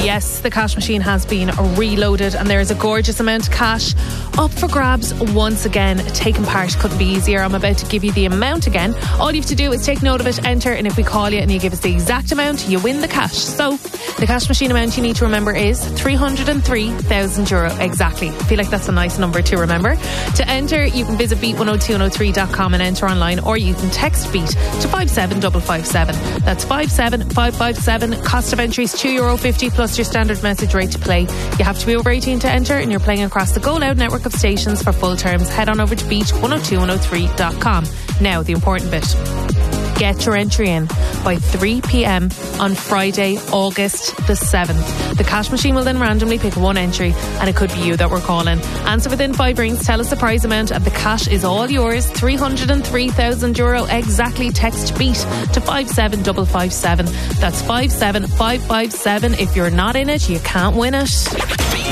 Yes, the cash machine has been reloaded and there is a gorgeous amount of cash up for grabs once again. Taking part couldn't be easier. I'm about to give you the amount again. All you have to do is take note of it, enter, and if we call you and you give us the exact amount, you win the cash. So the cash machine amount you need to remember is €303,000 exactly. I feel like that's a nice number to remember. To enter, you can visit beat102103.com and enter online, or you can text beat to 57557. That's 57557. Cost of entry is €2.50 plus your standard message rate to play. You have to be over 18 to enter, and you're playing across the Go Loud network of stations. For full terms, head on over to beat102103.com. Now, the important bit. Get your entry in by 3 p.m. on Friday, August the 7th. The cash machine will then randomly pick one entry, and it could be you that we're calling. Answer within 5 rings, tell us the prize amount, and the cash is all yours. €303,000 exactly. Text beat to 57557. That's 57557. If you're not in it, you can't win it.